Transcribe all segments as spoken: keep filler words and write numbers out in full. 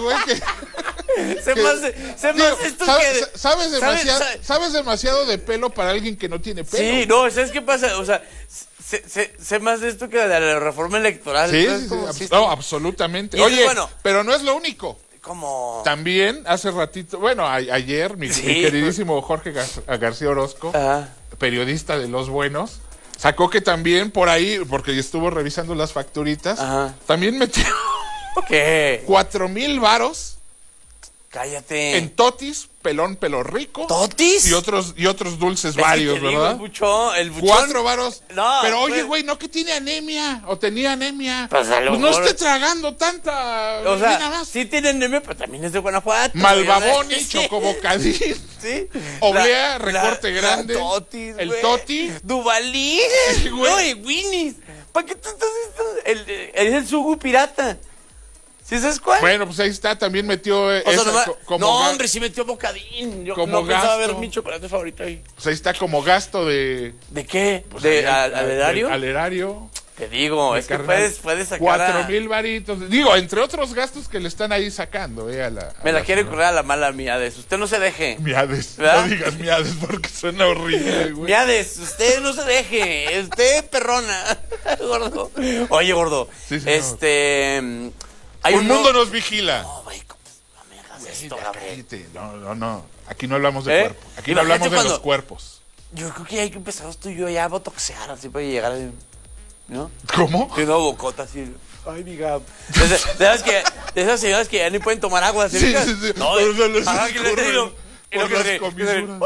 güey, que... Sé que- más, sé digo, más esto sabes, que... sabes, demasiado, sabe- sabes demasiado de pelo para alguien que no tiene pelo. Sí, no, ¿sabes qué pasa? O sea, sé, sé, sé más de esto que de la reforma electoral. Sí, ¿sabes? sí, sí, Como, abs- sí, no, sí. absolutamente. Y eso, Oye, bueno. pero no es lo único. Como... También hace ratito, bueno, a- ayer, mi, Sí. mi queridísimo Jorge Gar- García Orozco, Ajá. periodista de Los Buenos, sacó que también por ahí, porque estuvo revisando las facturitas, Ajá. también metió ¿Qué? cuatro mil varos Cállate. en totis, pelón, pelo rico. ¿Totis? Y otros, y otros dulces Es que varios, te digo, ¿verdad? el buchón, el buchón. Cuatro varos. No, pero oye, pues- güey, ¿no que tiene anemia? ¿O tenía anemia? Pues a lo no mejor- esté tragando tanta... O mira sea, más. sí tiene anemia, pero también es de Guanajuato. Malvaboni, güey, ¿no? chocobocadín. Sí. Oblea, La- recorte la- grande. la totis, el güey. toti. Duvalí. Sí, güey. No, y Winnie's. ¿Para qué tú estás esto? El, el- es el Sugu pirata. ¿Sí sabes cuál? Bueno, pues ahí está, también metió eh, o sea, esa nomás- co- como no, ga- hombre, sí metió bocadín. Yo como no pensaba gasto. ver mi chocolate favorito ahí. pues ahí está como gasto de... ¿De qué? pues, ¿De ahí, al, al- al erario? Al erario. Te digo, Mi es que carnal. puedes, puedes sacar Cuatro a... mil varitos. Digo, entre otros gastos que le están ahí sacando, eh, a la... a Me la quiere señora. correr a la mala Miades. Usted no se deje. Miades. ¿Verdad? No digas miades porque suena horrible, güey. Miades, usted no se deje. Usted perrona. Gordo. Oye, gordo. Sí, señor. Este... mm, Hay Un uno- mundo nos vigila. No, güey, no me hagas esto, Ya, Gabriel. cállate. No, no, no. Aquí no hablamos de ¿Eh? cuerpo. Aquí no Imagínate hablamos de cuando- los cuerpos. Yo creo que hay que empezar tú y yo ya a botoxear, así para llegar a... ¿No? ¿Cómo? Y una bocota así. Ay, mi Gab. De esas, de esas que, de esas señoras que ya ni pueden tomar agua. ¿Sí, Sí, ubicas? sí, sí. No, Pero se les ajá, que les escurren digo. Y por lo que las le- comisuras.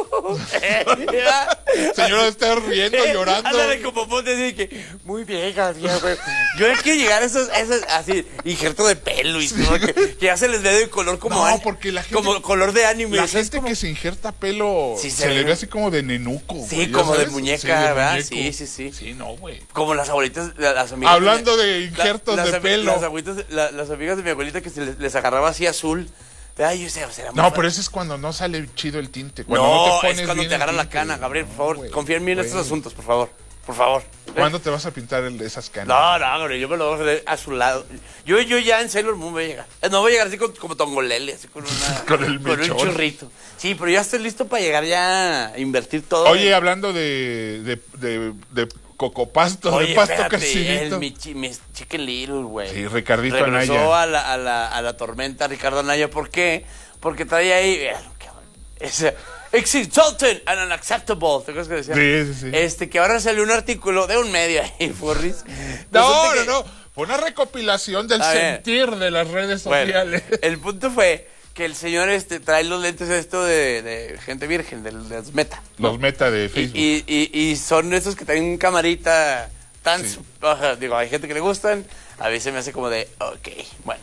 ¿verdad? Señora, está riendo, llorando. Ándale como ponte así que, muy bien, García, güey. Yo hay que llegar a esos, esos así, injerto de pelo y todo, que, que ya se les ve de color como, No, an- porque la gente- como color de anime. La o sea, es gente como- que se injerta pelo Sí, se, se le ve. ve así como de nenuco. Sí, güey, ¿ya como de sabes? muñeca, Sí, de ¿verdad? muñeco. Sí, sí, sí. Sí, no, güey. Como las abuelitas, las amigas. Hablando mi- de injertos las de ami- pelo. Las abuelitas, la- las amigas de mi abuelita que se les, les agarraba así azul. Ay, yo sé, o sea, era muy No, fa- pero eso es cuando no sale chido el tinte. Cuando No, no, te pones es cuando bien te el agarra la tinte, cana, güey. Gabriel, por No, favor. güey, Confía en mí en estos güey. asuntos, por favor. Por favor. ¿Cuándo te vas a pintar el- esas canas? No, no, Gabriel, yo me lo voy a hacer a su lado. Yo, yo ya en Sailor Moon voy a llegar. Eh, No voy a llegar así con- como Tongolele, así con una... Con el un mechón. churrito. Sí, pero ya estoy listo para llegar ya a invertir todo. Oye, hablando de, de, de, de cocopasto, Oye, de pasto espérate, casinito. el, mi, chi- mi Chicken Little, güey. Sí, Ricardito Regresó Anaya. a la, a, la, a la tormenta Ricardo Anaya. ¿Por qué? Porque trae ahí... vean, cabrón, ese, It's insulting and unacceptable. ¿Te acuerdas que decía? Sí, sí, sí. Este, que ahora salió un artículo de un medio ahí, Forris. No, Resulta no, que- no. Fue una recopilación del A ver. sentir de las redes Bueno, sociales. el punto fue que el señor este trae los lentes esto de, de gente virgen, de, de los Meta. Los meta de Y, Facebook. y, y, y son esos que tienen camarita tan... Sí. su- ajá, digo, hay gente que le gustan, a veces me hace como de, ok, bueno.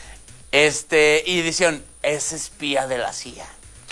Este, y dicen, es espía de la C I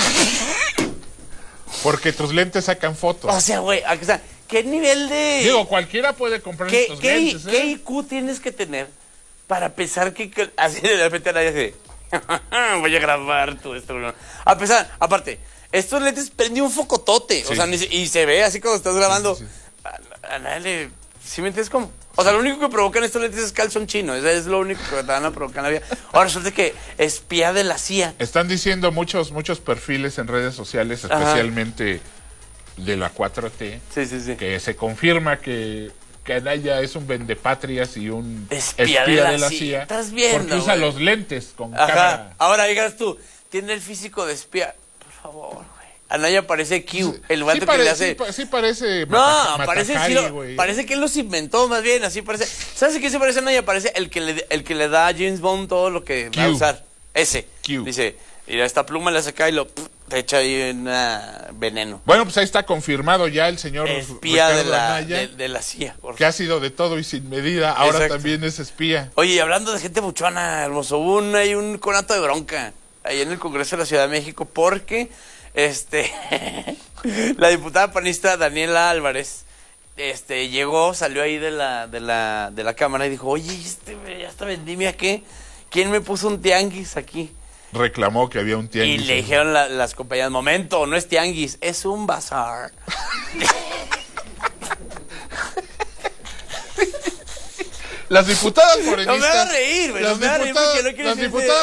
A. Porque tus lentes sacan fotos. O sea, güey, o sea, ¿qué nivel de... Digo, cualquiera puede comprar ¿qué, estos qué, lentes, ¿Qué ¿eh? I Q tienes que tener para pensar que, que así de repente nadie dice, voy a grabar todo esto? ¿No? A pesar, aparte, estos lentes prende un focotote, Sí. o sea, ni se- y se ve así cuando estás grabando. Sí, sí, A, a nadie le... ¿Sí me entiendes cómo? O sea, lo único que provocan estos lentes es calzón chino, eso es lo único que te van a provocar en la vida. Ahora resulta que espía de la C I A. Están diciendo muchos, muchos perfiles en redes sociales, Ajá. especialmente de la cuatro T, Sí, sí, sí. que se confirma que, que Anaya es un vendepatrias y un Espía de la C I A. ¿Estás viendo, porque usa güey? los lentes con Ajá. cámara. Ahora digas tú, tiene el físico de espía. Por favor, güey. Anaya parece Q, el vato sí, que pare- le hace... sí, pa- sí parece No, Mata- parece, Matahari, sí lo- güey. parece que él los inventó más bien, así parece. ¿Sabes qué se parece a Anaya? Parece el que le, el que le da a James Bond todo lo que va a Q. usar. Ese. Q. Dice, mira, esta pluma la saca y lo pff, te echa ahí en ah, veneno. Bueno, pues ahí está confirmado ya el señor Espía de Ricardo la, Anaya, de, de la C I A. por que ha sido de todo y sin medida, ahora Exacto. también es espía. Oye, y hablando de gente buchona, hermoso, hubo un, hay un conato de bronca ahí en el Congreso de la Ciudad de México porque este la diputada panista Daniela Álvarez este llegó, salió ahí de la de la de la cámara y dijo, "Oye, este ya esta vendimia qué? ¿Quién me puso un tianguis aquí?" Reclamó que había un Y tianguis. le ahí. dijeron la- las compañías, "Momento, no es tianguis, es un bazar." Las diputadas No morenistas. me hagas reír, güey, no las me hagas reír porque diputadas- no quiero las decir- diputadas